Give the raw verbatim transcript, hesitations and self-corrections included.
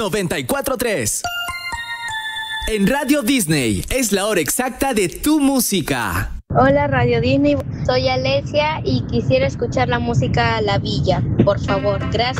noventa y cuatro punto tres. En Radio Disney es la hora exacta de tu música. Hola Radio Disney, soy Alesia y quisiera escuchar la música La Villa, por favor, gracias.